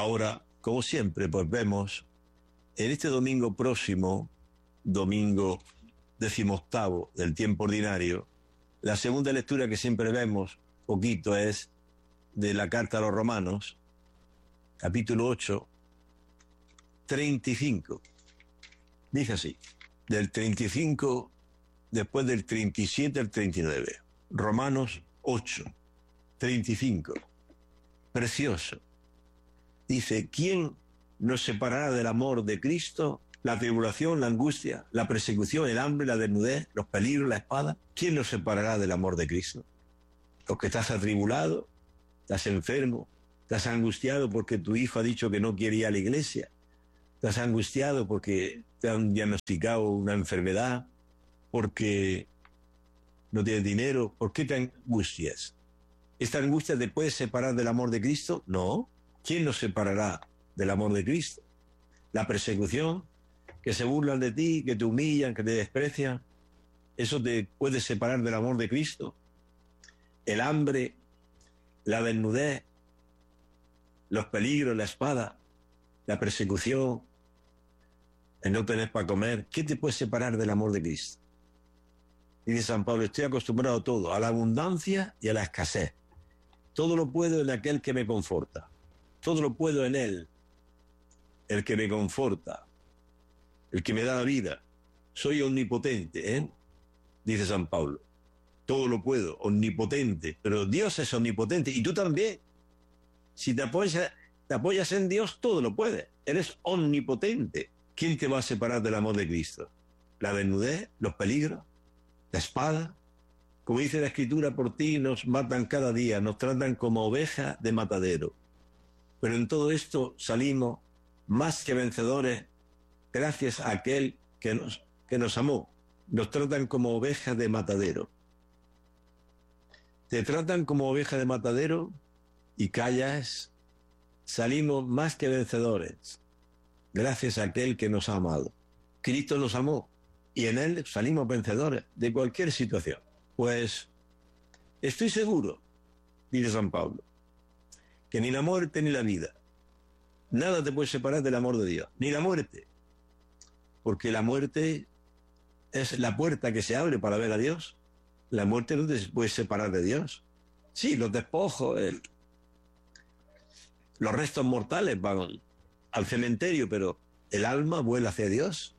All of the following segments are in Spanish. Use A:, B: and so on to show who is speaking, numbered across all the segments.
A: Ahora, como siempre, pues vemos en este domingo próximo, domingo 18º del tiempo ordinario, la segunda lectura que siempre vemos, poquito, es de la carta a los Romanos, capítulo 8, 35. Dice así, del 35, después del 37 al 39. Romanos 8, 35. Precioso. Dice, ¿quién nos separará del amor de Cristo? La tribulación, la angustia, la persecución, el hambre, la desnudez, los peligros, la espada. ¿Quién nos separará del amor de Cristo? Los que estás atribulado, estás enfermo, estás angustiado porque tu hijo ha dicho que no quiere ir a la iglesia, estás angustiado porque te han diagnosticado una enfermedad, porque no tienes dinero. ¿Por qué te angustias? ¿Esta angustia te puede separar del amor de Cristo? No. ¿Quién nos separará del amor de Cristo? La persecución, que se burlan de ti, que te humillan, que te desprecian, ¿eso te puede separar del amor de Cristo? El hambre, la desnudez, los peligros, la espada, la persecución, el no tener para comer, ¿qué te puede separar del amor de Cristo? Dice San Pablo, estoy acostumbrado a todo, a la abundancia y a la escasez. Todo lo puedo en aquel que me conforta. Todo lo puedo en Él, el que me conforta, el que me da la vida. Soy omnipotente, dice San Pablo. Todo lo puedo, omnipotente. Pero Dios es omnipotente y tú también. Si te apoyas en Dios, todo lo puedes. Eres omnipotente. ¿Quién te va a separar del amor de Cristo? La desnudez, los peligros, la espada. Como dice la Escritura, por ti nos matan cada día, nos tratan como ovejas de matadero. Pero en todo esto salimos más que vencedores gracias a aquel que nos amó. Nos tratan como ovejas de matadero. Te tratan como oveja de matadero y callas. Salimos más que vencedores gracias a aquel que nos ha amado. Cristo nos amó y en Él salimos vencedores de cualquier situación. Pues estoy seguro, dice San Pablo, que ni la muerte ni la vida, nada te puede separar del amor de Dios, ni la muerte, porque la muerte es la puerta que se abre para ver a Dios. La muerte no te puede separar de Dios. Sí, los despojos, los restos mortales van al cementerio, pero el alma vuela hacia Dios.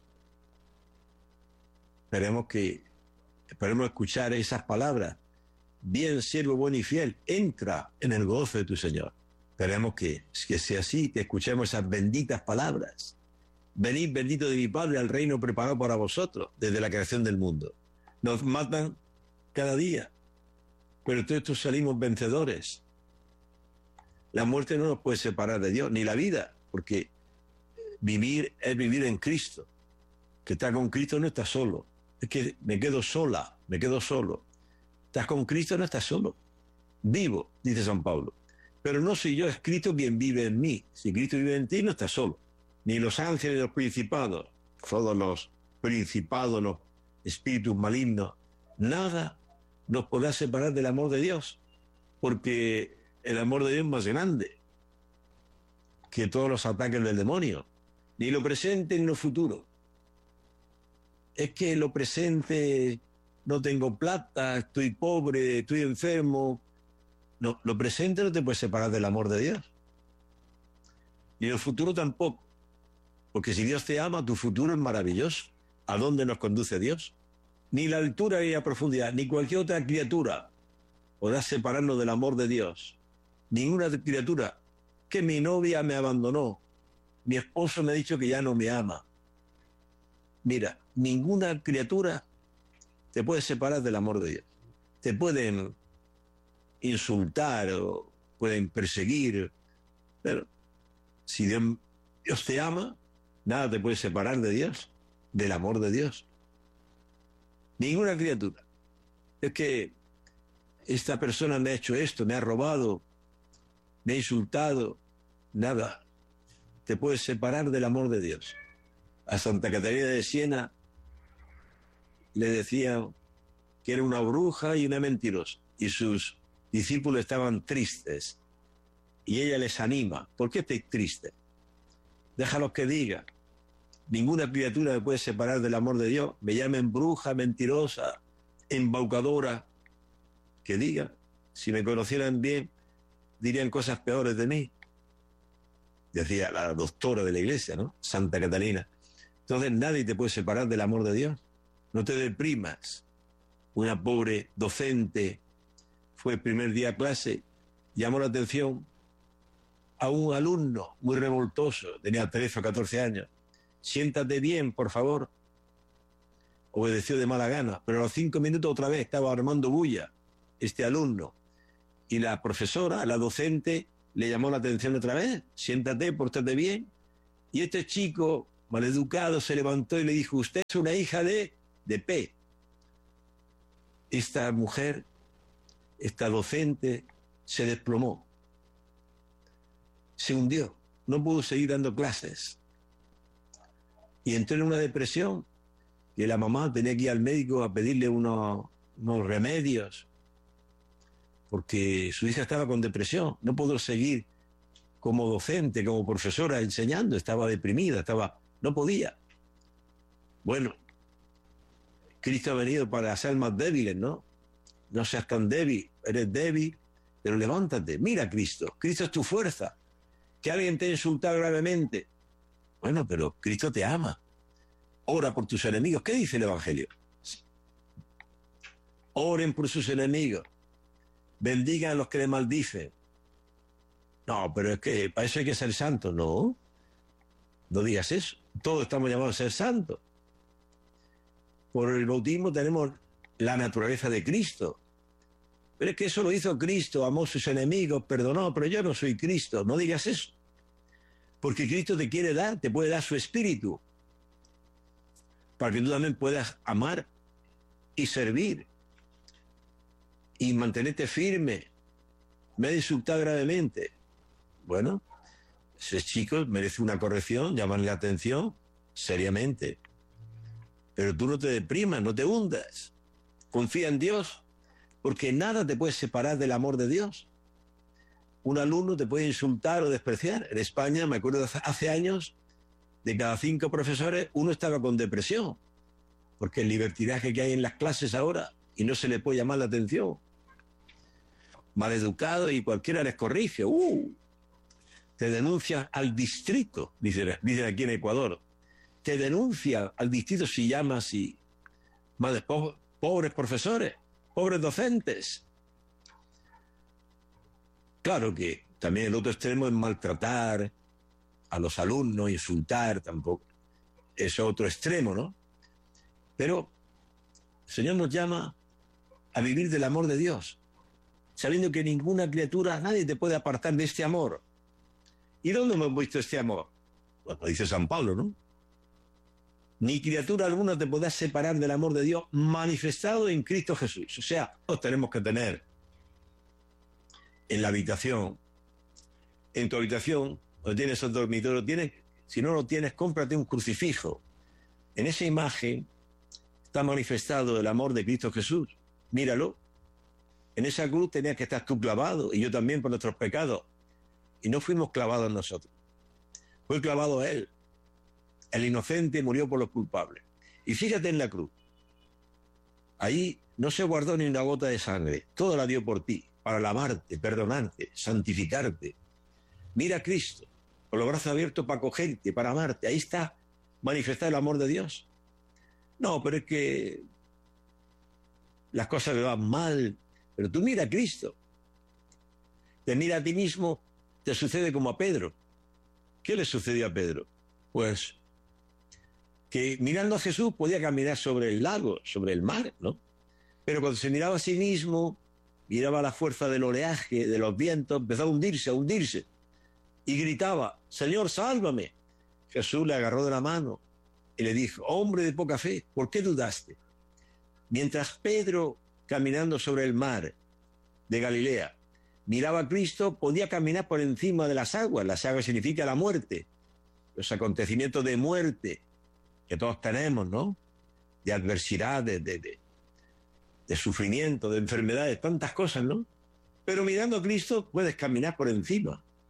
A: Esperemos escuchar esas palabras. Bien, siervo bueno y fiel, entra en el gozo de tu Señor. Esperemos que sea así, que escuchemos esas benditas palabras. Venid, bendito de mi Padre, al reino preparado para vosotros desde la creación del mundo. Nos matan cada día, pero todos salimos vencedores. La muerte no nos puede separar de Dios, ni la vida, porque vivir es vivir en Cristo. Que está con Cristo no está solo. Es que me quedo sola, me quedo solo. Estás con Cristo, no estás solo. Vivo, dice San Pablo. Pero no soy yo, es Cristo quien vive en mí. Si Cristo vive en ti, no estás solo. Ni los ángeles, ni los principados, todos los principados, los espíritus malignos, nada nos podrá separar del amor de Dios. Porque el amor de Dios es más grande que todos los ataques del demonio. Ni lo presente ni lo futuro. Es que lo presente, no tengo plata, estoy pobre, estoy enfermo. No, lo presente no te puede separar del amor de Dios. Y el futuro tampoco. Porque si Dios te ama, tu futuro es maravilloso. ¿A dónde nos conduce Dios? Ni la altura ni la profundidad, ni cualquier otra criatura podrá separarnos del amor de Dios. Ninguna criatura. Que mi novia me abandonó. Mi esposo me ha dicho que ya no me ama. Mira, ninguna criatura te puede separar del amor de Dios. Te pueden insultar o pueden perseguir, pero si Dios te ama, nada te puede separar de Dios, del amor de Dios. Ninguna criatura. Es que esta persona me ha hecho esto, me ha robado, me ha insultado, nada te puede separar del amor de Dios. A Santa Catarina de Siena le decían que era una bruja y una mentirosa, y sus discípulos estaban tristes y ella les anima. ¿Por qué estáis tristes? Déjalos que digan. Ninguna criatura me puede separar del amor de Dios. Me llamen bruja, mentirosa, embaucadora. Que digan. Si me conocieran bien, dirían cosas peores de mí. Decía la doctora de la iglesia, ¿no? Santa Catalina. Entonces nadie te puede separar del amor de Dios. No te deprimas. Una pobre docente fue el primer día a clase, llamó la atención a un alumno muy revoltoso, tenía 13 o 14 años. Siéntate bien, por favor. Obedeció de mala gana, pero a los 5 minutos otra vez estaba armando bulla este alumno. Y la profesora, la docente, le llamó la atención otra vez. Siéntate, pórtate bien. Y este chico, maleducado, se levantó y le dijo, usted es una hija de P. Esta mujer, esta docente, se desplomó. Se hundió. No pudo seguir dando clases. Y entró en una depresión. Y la mamá tenía que ir al médico a pedirle unos remedios. Porque su hija estaba con depresión. No pudo seguir como docente, como profesora enseñando. Estaba deprimida, no podía. Bueno, Cristo ha venido para las almas débiles, ¿no? No seas tan débil, eres débil, pero levántate, mira a Cristo. Cristo es tu fuerza. Que alguien te ha insultado gravemente. Bueno, pero Cristo te ama. Ora por tus enemigos. ¿Qué dice el Evangelio? Oren por sus enemigos. Bendigan a los que le maldicen. No, pero es que para eso hay que ser santo. No, no digas eso. Todos estamos llamados a ser santos. Por el bautismo tenemos la naturaleza de Cristo. Pero es que eso lo hizo Cristo, amó a sus enemigos, perdonó, pero yo no soy Cristo. No digas eso. Porque Cristo te quiere dar, te puede dar su espíritu. Para que tú también puedas amar y servir. Y mantenerte firme. Me ha insultado gravemente. Bueno, ese chico merece una corrección, llamarle la atención seriamente. Pero tú no te deprimas, no te hundas. Confía en Dios, porque nada te puede separar del amor de Dios. Un alumno te puede insultar o despreciar. En España, me acuerdo hace años, de cada 5 profesores, uno estaba con depresión, porque el libertinaje que hay en las clases ahora, y no se le puede llamar la atención. Maleducado y cualquiera les corrige. Te denuncia al distrito, dicen aquí en Ecuador. Te denuncia al distrito si llamas y... pobres profesores, pobres docentes. Claro que también el otro extremo es maltratar a los alumnos, insultar, tampoco. Es otro extremo, ¿no? Pero el Señor nos llama a vivir del amor de Dios, sabiendo que ninguna criatura, nadie te puede apartar de este amor. ¿Y dónde hemos visto este amor? Bueno, dice San Pablo, ¿no? Ni criatura alguna te podrá separar del amor de Dios manifestado en Cristo Jesús. O sea, nos tenemos que tener en la habitación, en tu habitación, donde tienes el dormitorio, si no lo tienes, cómprate un crucifijo. En esa imagen está manifestado el amor de Cristo Jesús. Míralo. En esa cruz tenías que estar tú clavado, y yo también por nuestros pecados. Y no fuimos clavados nosotros. Fue clavado Él. El inocente murió por los culpables. Y fíjate en la cruz. Ahí no se guardó ni una gota de sangre. Todo la dio por ti, para lavarte, perdonarte, santificarte. Mira a Cristo, con los brazos abiertos para cogerte, para amarte. Ahí está manifestado el amor de Dios. No, pero es que las cosas me van mal. Pero tú mira a Cristo. Te mira a ti mismo, te sucede como a Pedro. ¿Qué le sucedió a Pedro? Pues que mirando a Jesús podía caminar sobre el lago, sobre el mar, ¿no? Pero cuando se miraba a sí mismo, miraba la fuerza del oleaje, de los vientos, empezó a hundirse. Y gritaba, Señor, sálvame. Jesús le agarró de la mano y le dijo, hombre de poca fe, ¿por qué dudaste? Mientras Pedro, caminando sobre el mar de Galilea, miraba a Cristo, podía caminar por encima de las aguas. Las aguas significa la muerte, los acontecimientos de muerte que todos tenemos, ¿no? De adversidad, de sufrimiento, de enfermedades, tantas cosas, ¿no? Pero mirando a Cristo puedes caminar por encima.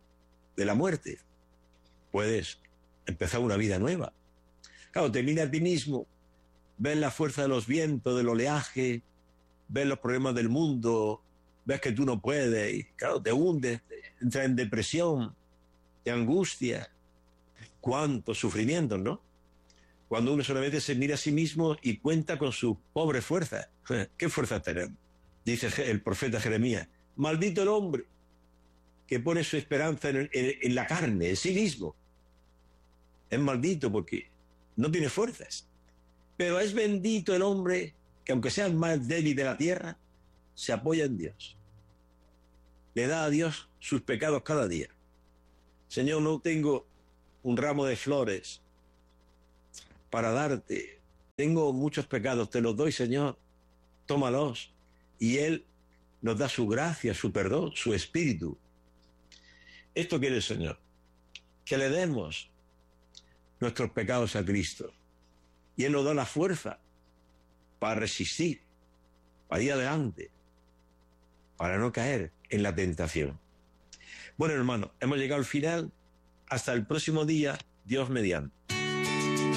A: de la muerte. Puedes empezar una vida nueva. Claro, te mira a ti mismo, ves la fuerza de los vientos, del oleaje, ves los problemas del mundo, ves que tú no puedes, y claro, te hundes, entras en depresión, te angustia. Cuántos sufrimientos, ¿no? Cuando uno solamente se mira a sí mismo y cuenta con sus pobres fuerzas. ¿Qué fuerzas tenemos? Dice el profeta Jeremías, maldito el hombre que pone su esperanza en la carne, en sí mismo. Es maldito porque no tiene fuerzas. Pero es bendito el hombre que, aunque sea el más débil de la tierra, se apoya en Dios. Le da a Dios sus pecados cada día. Señor, no tengo un ramo de flores para darte. Tengo muchos pecados, te los doy, Señor. Tómalos. Y Él nos da su gracia, su perdón, su espíritu. Esto quiere el Señor, que le demos nuestros pecados a Cristo. Y Él nos da la fuerza para resistir, para ir adelante, para no caer en la tentación. Bueno, hermano, hemos llegado al final. Hasta el próximo día, Dios mediante.